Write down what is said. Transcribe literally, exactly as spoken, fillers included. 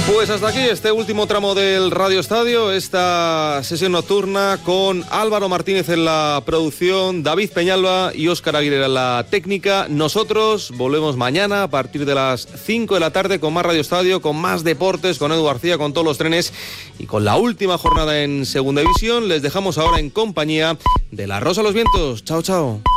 Pues hasta aquí este último tramo del Radio Estadio, esta sesión nocturna con Álvaro Martínez en la producción, David Peñalba y Óscar Aguilera en la técnica. Nosotros volvemos mañana a partir de las cinco de la tarde con más Radio Estadio, con más deportes, con Edu García, con todos los trenes y con la última jornada en Segunda División. Les dejamos ahora en compañía de La Rosa a los Vientos. Chao, chao.